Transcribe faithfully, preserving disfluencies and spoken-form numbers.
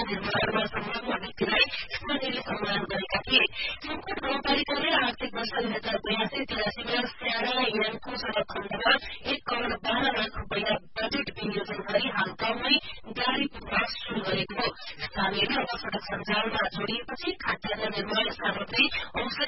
निर्माणमा संलग्न व्यक्तिलाई स्थानीयले सम्मान गरेका थिए। खमकोट गाउँपालिकाले आर्थिक वर्ष दुई हजार बयासी तिरासीमा स्याडा यानको सड़क खण्डमा एक करोड़ बाह्र लाख रूपियाँ बजेट विनियोजन गरी हाल गाउँमै गाड़ी पुर्याउन शुरू गरेको हो। स्थानीयले अब सड़क सञ्जालमा जोडिएपछि खाद्यान्न निर्माण सामग्री औषधि